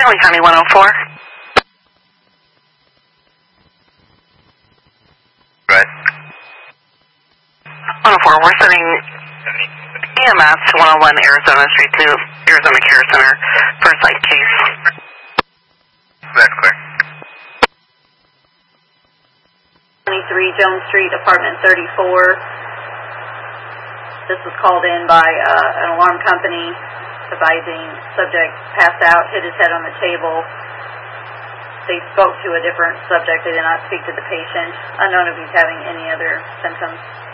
Stanley County 104. Right. 104, we're sending EMS to 101 Arizona Street to Arizona Care Center for a psych case. That's clear. 23 Jones Street, apartment 34. This was called in by an alarm company advising subject passed out, hit his head on the table. They spoke to a different subject. They did not speak to the patient. Unknown if he's having any other symptoms.